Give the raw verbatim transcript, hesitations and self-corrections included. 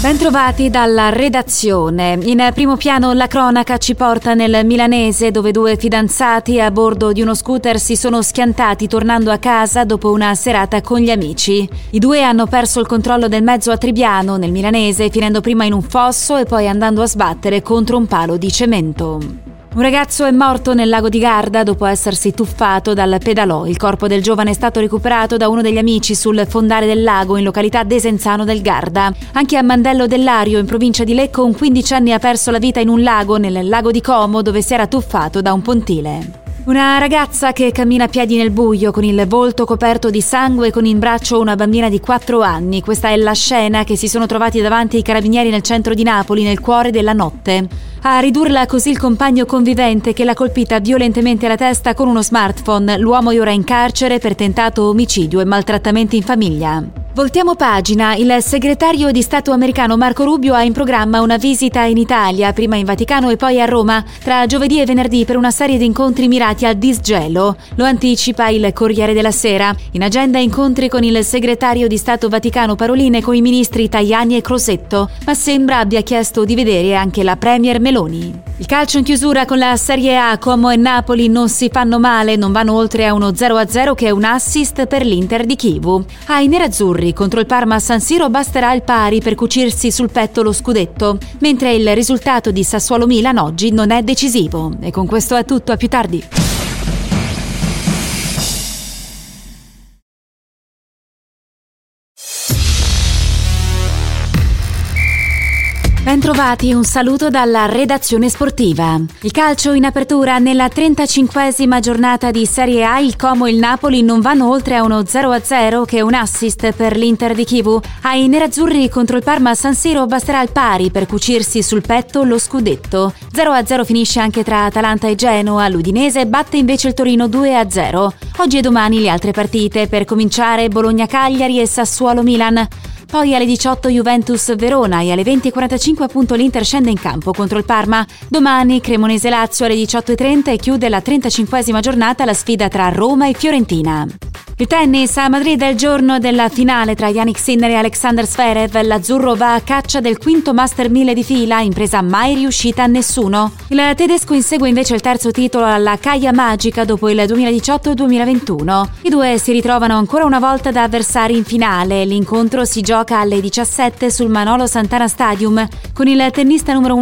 Bentrovati dalla redazione. In primo piano la cronaca ci porta nel milanese, dove due fidanzati a bordo di uno scooter si sono schiantati tornando a casa dopo una serata con gli amici. I due hanno perso il controllo del mezzo a Tribiano, nel milanese, finendo prima in un fosso e poi andando a sbattere contro un palo di cemento. Un ragazzo è morto nel lago di Garda dopo essersi tuffato dal pedalò. Il corpo del giovane è stato recuperato da uno degli amici sul fondale del lago in località Desenzano del Garda. Anche a Mandello del Lario, in provincia di Lecco, un quindicenne ha perso la vita in un lago, nel lago di Como, dove si era tuffato da un pontile. Una ragazza che cammina a piedi nel buio con il volto coperto di sangue e con in braccio una bambina di quattro anni. Questa è la scena che si sono trovati davanti ai carabinieri nel centro di Napoli nel cuore della notte. A ridurla così il compagno convivente che l'ha colpita violentemente alla testa con uno smartphone. L'uomo è ora in carcere per tentato omicidio e maltrattamenti in famiglia. Voltiamo pagina. Il segretario di Stato americano Marco Rubio ha in programma una visita in Italia, prima in Vaticano e poi a Roma, tra giovedì e venerdì per una serie di incontri mirati al disgelo. Lo anticipa il Corriere della Sera. In agenda incontri con il segretario di Stato Vaticano Parolin e con i ministri Tajani e Crosetto, ma sembra abbia chiesto di vedere anche la premier Meloni. Il calcio in chiusura con la Serie A. Como e Napoli non si fanno male, non vanno oltre a uno zero a zero che è un assist per l'Inter di Chivu. Ai nerazzurri contro il Parma a San Siro basterà il pari per cucirsi sul petto lo scudetto, mentre il risultato di Sassuolo-Milan oggi non è decisivo. E con questo è tutto, a più tardi. Bentrovati, un saluto dalla redazione sportiva. Il calcio in apertura nella trentacinquesima giornata di Serie A. Il Como e il Napoli non vanno oltre a uno zero a zero che è un assist per l'Inter di Chivu. Ai nerazzurri contro il Parma a San Siro basterà il pari per cucirsi sul petto lo scudetto. zero a zero finisce anche tra Atalanta e Genoa. L'Udinese batte invece il Torino due a zero. Oggi e domani le altre partite, per cominciare Bologna-Cagliari e Sassuolo-Milan. Poi alle diciotto Juventus-Verona e alle venti e quarantacinque appunto l'Inter scende in campo contro il Parma. Domani Cremonese-Lazio alle diciotto e trenta e chiude la trentacinquesima giornata la sfida tra Roma e Fiorentina. Il tennis a Madrid è il giorno della finale tra Jannik Sinner e Alexander Zverev. L'azzurro va a caccia del quinto Master mille di fila, impresa mai riuscita a nessuno. Il tedesco insegue invece il terzo titolo alla Caia Magica dopo il duemiladiciotto duemilaventuno. I due si ritrovano ancora una volta da avversari in finale. L'incontro si gioca alle diciassette sul Manolo Santana Stadium con il tennista numero uno